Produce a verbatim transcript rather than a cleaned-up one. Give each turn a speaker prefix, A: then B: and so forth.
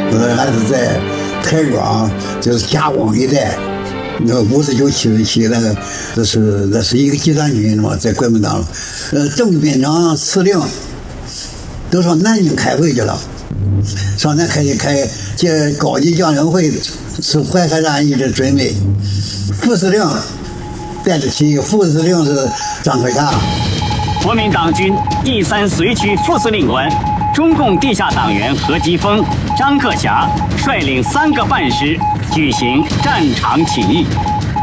A: 呃，还是在台庄，就是加工一带。那五十九、七十七，那个这是那是一个集团军嘛，在国民党，呃，郑斌长司令都上南京开会去了，上南开开这高级将领会是淮海战役的准备，副司令带着起，副司令是张克侠。
B: 国民党军第三随区副司令官、中共地下党员何基沣、张克侠率领三个半师举行战场起义。